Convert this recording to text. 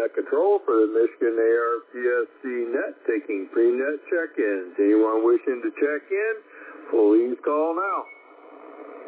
control for the Michigan ARPSC net, taking pre-net check-ins. Anyone wishing to check in, please call now.